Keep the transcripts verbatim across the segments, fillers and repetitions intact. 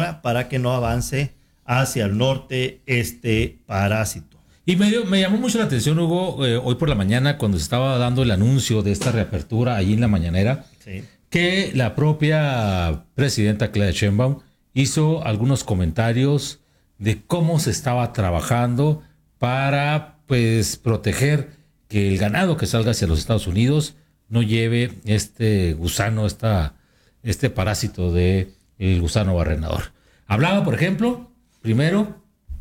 cámara para que no avance hacia el norte este parásito. Y me, dio, me llamó mucho la atención, Hugo, eh, hoy por la mañana, cuando se estaba dando el anuncio de esta reapertura allí en la mañanera, sí, que la propia presidenta Claudia Sheinbaum hizo algunos comentarios de cómo se estaba trabajando para, pues, proteger que el ganado que salga hacia los Estados Unidos no lleve este gusano, esta, este parásito de el gusano barrenador. Hablaba, por ejemplo, primero,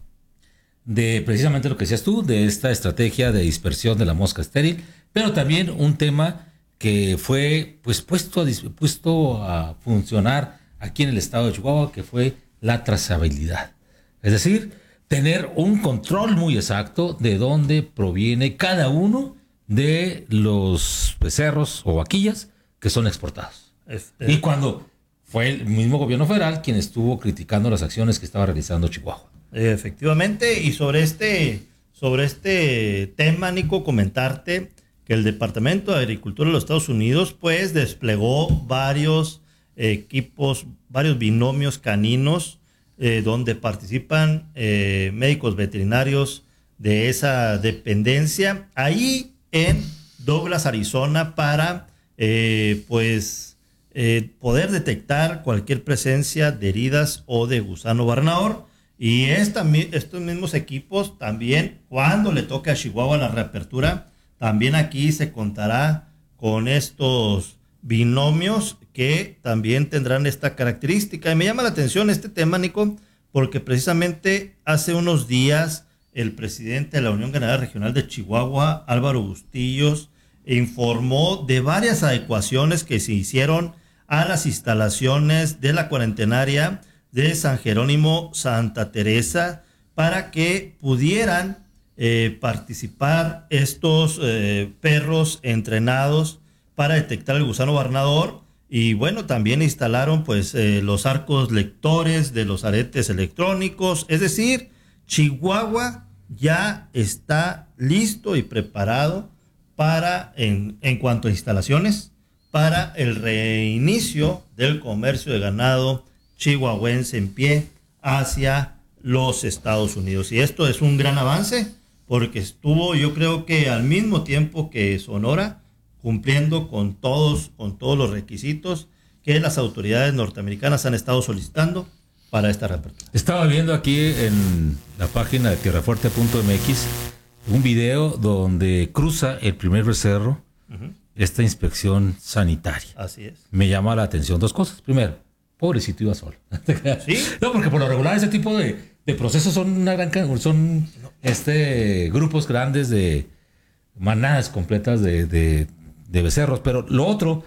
de precisamente lo que decías tú, de esta estrategia de dispersión de la mosca estéril, pero también un tema que fue pues puesto a, puesto a funcionar aquí en el estado de Chihuahua, que fue la trazabilidad. Es decir, tener un control muy exacto de dónde proviene cada uno de los becerros o vaquillas que son exportados. Este... Y cuando fue el mismo gobierno federal quien estuvo criticando las acciones que estaba realizando Chihuahua. Efectivamente, y sobre este, sobre este tema, Nico, comentarte que el Departamento de Agricultura de los Estados Unidos pues desplegó varios eh, equipos, varios binomios caninos eh, donde participan eh, médicos veterinarios de esa dependencia ahí en Douglas, Arizona, para eh, pues eh, poder detectar cualquier presencia de heridas o de gusano barrenador. Y esta, estos mismos equipos también, cuando le toque a Chihuahua la reapertura, también aquí se contará con estos binomios que también tendrán esta característica. Y me llama la atención este tema, Nico, porque precisamente hace unos días el presidente de la Unión Ganadera Regional de Chihuahua, Álvaro Bustillos, informó de varias adecuaciones que se hicieron a las instalaciones de la cuarentenaria de San Jerónimo Santa Teresa para que pudieran eh, participar estos eh, perros entrenados para detectar el gusano barrenador. Y bueno, también instalaron pues eh, los arcos lectores de los aretes electrónicos. Es decir, Chihuahua ya está listo y preparado para, en, en cuanto a instalaciones, para el reinicio del comercio de ganado chihuahuense en pie hacia los Estados Unidos. Y esto es un gran avance porque estuvo, yo creo que al mismo tiempo que Sonora, cumpliendo con todos, con todos los requisitos que las autoridades norteamericanas han estado solicitando para esta reapertura. Estaba viendo aquí en la página de tierra fuerte punto m x un video donde cruza el primer becerro uh-huh. esta inspección sanitaria. Así es. Me llama la atención dos cosas. Primero, pobrecito iba solo. ¿Sí? No, porque por lo regular ese tipo de, de procesos son una gran son no. este grupos grandes de manadas completas de, de, de becerros. Pero lo otro,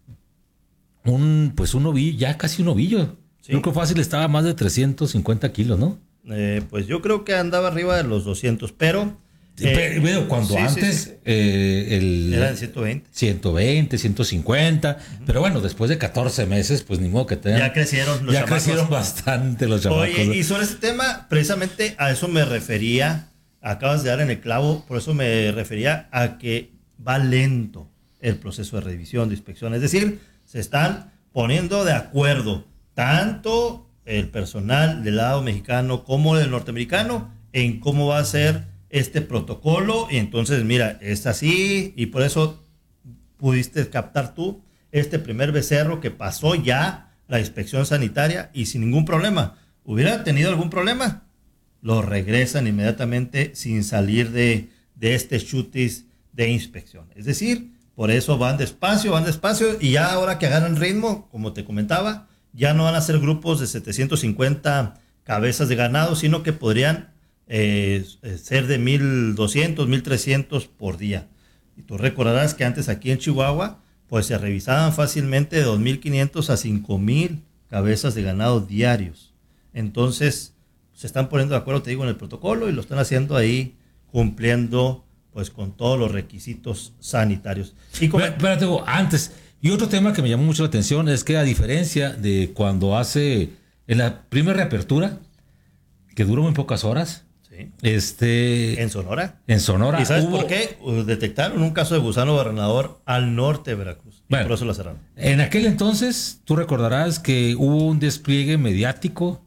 un pues un ovillo, ya casi un ovillo. ¿Sí? Creo que fácil estaba más de trescientos cincuenta kilos, ¿no? Eh, pues yo creo que andaba arriba de los doscientos, pero... Eh, pero cuando sí, antes sí, sí. Eh, el, eran ciento veinte. ciento veinte, ciento cincuenta, uh-huh. Pero bueno, después de catorce meses, pues ni modo que tengan. Ya crecieron los Ya chamacos. crecieron bastante los chamacos. Oye, y sobre este tema, precisamente a eso me refería, acabas de dar en el clavo, por eso me refería a que va lento el proceso de revisión, de inspección. Es decir, se están poniendo de acuerdo tanto el personal del lado mexicano como del norteamericano en cómo va a ser este protocolo. Y entonces mira, es así, y por eso pudiste captar tú este primer becerro que pasó ya la inspección sanitaria y sin ningún problema. Hubiera tenido algún problema, lo regresan inmediatamente sin salir de, de este chutis de inspección. Es decir, por eso van despacio, van despacio, y ya ahora que agarran ritmo, como te comentaba, ya no van a ser grupos de setecientos cincuenta cabezas de ganado, sino que podrían Eh, ser de mil doscientos, mil trescientos por día. Y tú recordarás que antes aquí en Chihuahua pues se revisaban fácilmente de dos mil quinientos a cinco mil cabezas de ganado diarios. Entonces se están poniendo de acuerdo, te digo, en el protocolo, y lo están haciendo ahí cumpliendo pues con todos los requisitos sanitarios. Y como... Espérate, antes, y otro tema que me llamó mucho la atención es que, a diferencia de cuando hace en la primera reapertura, que duró muy pocas horas, Este, en Sonora. En Sonora. ¿Y sabes hubo... por qué? Detectaron un caso de gusano barrenador al norte de Veracruz. Bueno, y por eso la cerraron. En aquel entonces, tú recordarás que hubo un despliegue mediático